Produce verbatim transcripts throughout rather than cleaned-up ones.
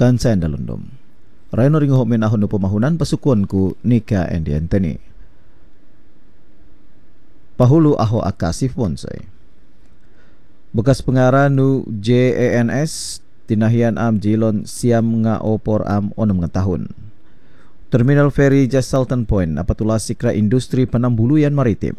Kansa Dalundom. Rayno ringo minahon no pemahunan pasukuan ku Nika and Anthony. Pahulu aho akasif bonsai. Bekas pengarah nu J A N S tinahian am jilon siam nga opor am onom nga tahun. Terminal Ferry Jas Sultan Point apatula sikra industri penambuluyan maritim.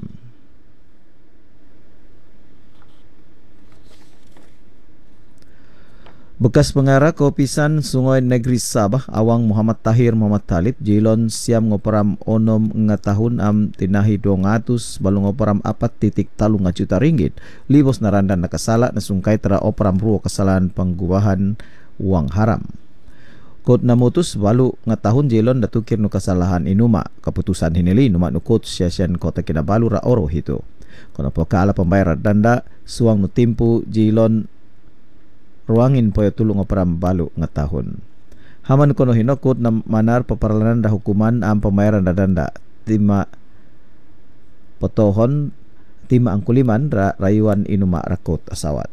Bekas pengarah Kopisan Sungai Negeri Sabah Awang Muhammad Tahir Muhammad Talib jilon siam ngoperam onom nga tahun am tinahi dua ratus balung ngoperam apat titik talu nga juta ringgit libos narandan nakasala na sungkay tera operam ruo kesalahan penggubahan uang haram. Kot namutus balu nga tahun jilon datukir no kasalahan inuma keputusan hinili numa no kot Syasian Kota Kinabalu ra oro hito. Kono po kaala pembayar danda suang no timpu jilon ruangin poyo tulong operam balu nga tahun. Haman kono hinokut na manar paparalanan da hukuman ang pembayaran da danda tima potohon tima ang kuliman ra, rayuan inuma rakot asawat.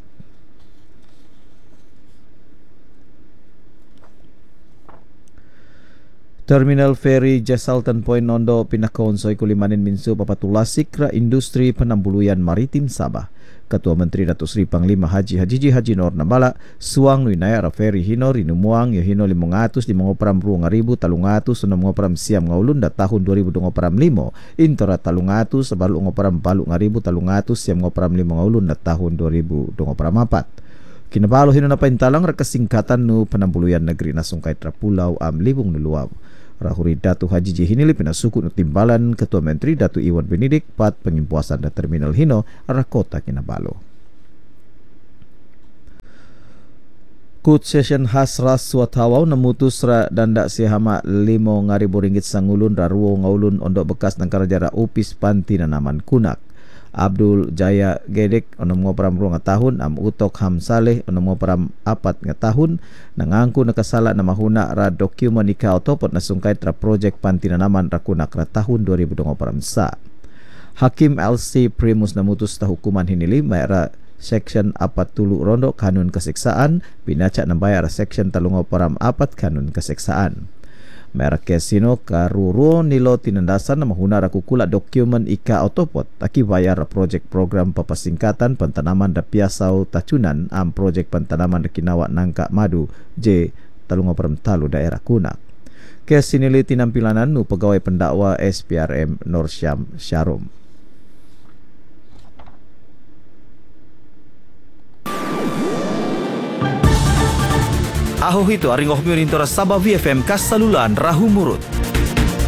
Terminal Ferry Jas Sultan Point Nondo pinakaonsoy kulimanin minsu papatulasik ra industri penambuluyan maritim Sabah. Ketua Menteri Datuk Seri Panglima Haji Hajiji Haji Nur Nambala suang nuinaya ra ferry hino rinumuang yo hino limong atus di mangopram ruang ribu talung atus unom ngopram siam ngaulun da tahun dua ribu ngopram limo intora talung atus balu ngopram balu ngaribu talung atus siam ngopram limo ngaulun da tahun dua ribu ngopram apat. Kinabalo hino na paintalang ra kasingkatan nu penambuluyan negeri nasungkay tra pulau am libung nuluaw. Rahuri Datu Haji Jihinili pinasuku no timbalan Ketua Menteri Datu Iwan Benidik pat pengimpuasan da Terminal Hino arah Kota Kinabalu. Kut session hasras suatawaw namutus ra danda sihama limo ngaribu ringgit sangulun ra ruo ngaulun ondok bekas nangkarajara upis panti nanaman kunak. Abdul Jaya Gedek onom ngoperam ruang nga tahun am utok Ham Saleh onom ngoperam apat nga tahun nangangku nakasala na mahuna ra dokumen ika otopot na sungkay tra projek pantinanaman ra kunak ra tahun dua ribu ngoperam sa. Hakim L C Primus namutus ta hukuman hinili may ra section apat tulu rondo kanun kasiksaan binaca na bayar section talung ngoperam apat kanun kasiksaan. Merek kesino karuro nilo tinandasan na mahuna ra kukula dokumen ika otopot taki bayar projek program papasingkatan pentanaman da piasau tacunan am projek pentanaman da kinawa nangka madu J talungo permtalu daerah kunak. Kesinili tinampilanan nu pegawai pendakwa S P R M Nur Syam Syarum. Aho hito aring ohmion intora Sabah V F M kasalulan rahu murut.